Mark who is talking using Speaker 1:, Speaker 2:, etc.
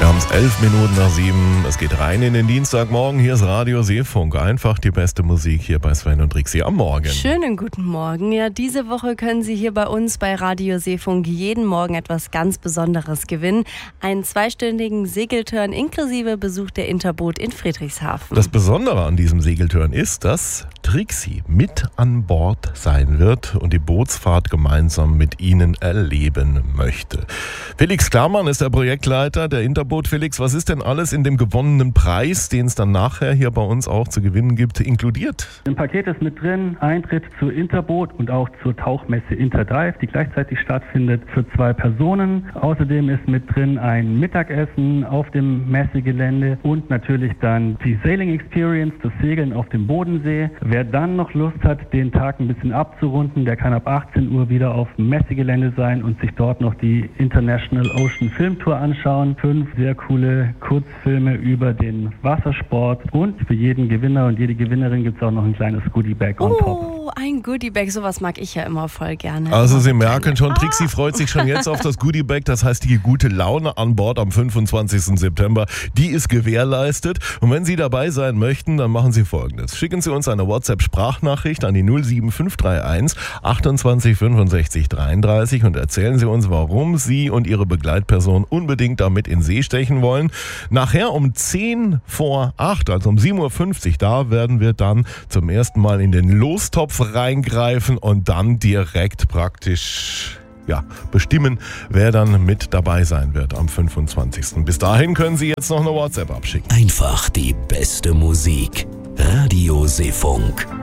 Speaker 1: Wir haben es 11:11. Es geht rein in den Dienstagmorgen. Hier ist Radio Seefunk. Einfach die beste Musik hier bei Sven und Trixie am Morgen.
Speaker 2: Schönen guten Morgen. Ja, diese Woche können Sie hier bei uns bei Radio Seefunk jeden Morgen etwas ganz Besonderes gewinnen. Einen 2-stündigen Segeltörn inklusive Besuch der Interboot in Friedrichshafen.
Speaker 1: Das Besondere an diesem Segeltörn ist, dass Trixie mit an Bord sein wird und die Bootsfahrt gemeinsam mit Ihnen erleben möchte. Felix Klarmann ist der Projektleiter der Interboot. Felix, was ist denn alles in dem gewonnenen Preis, den es dann nachher hier bei uns auch zu gewinnen gibt, inkludiert?
Speaker 3: Im Paket ist mit drin Eintritt zur Interboot und auch zur Tauchmesse Interdive, die gleichzeitig stattfindet für 2 Personen. Außerdem ist mit drin ein Mittagessen auf dem Messegelände und natürlich dann die Sailing Experience, das Segeln auf dem Bodensee. Wer dann noch Lust hat, den Tag ein bisschen abzurunden, der kann ab 18 Uhr wieder auf dem Messegelände sein und sich dort noch die International Ocean Film Tour anschauen. 5 sehr coole Kurzfilme über den Wassersport und für jeden Gewinner und jede Gewinnerin gibt es auch noch ein kleines Goodie-Bag on top.
Speaker 2: Oh, ein Goodie-Bag, sowas mag ich ja immer voll gerne.
Speaker 1: Also Sie merken schon, Trixie freut sich schon jetzt auf das Goodie-Bag, das heißt die gute Laune an Bord am 25. September, die ist gewährleistet. Und wenn Sie dabei sein möchten, dann machen Sie Folgendes. Schicken Sie uns eine WhatsApp-Sprachnachricht an die 07531 28 65 33 und erzählen Sie uns, warum Sie und Ihre Begleitperson unbedingt damit in See stechen wollen. Nachher um 10 vor 8, also um 7:50 Uhr, da werden wir dann zum ersten Mal in den Lostopf reingreifen und dann direkt praktisch bestimmen, wer dann mit dabei sein wird am 25. Bis dahin können Sie jetzt noch eine WhatsApp abschicken.
Speaker 4: Einfach die beste Musik. Radio Seefunk.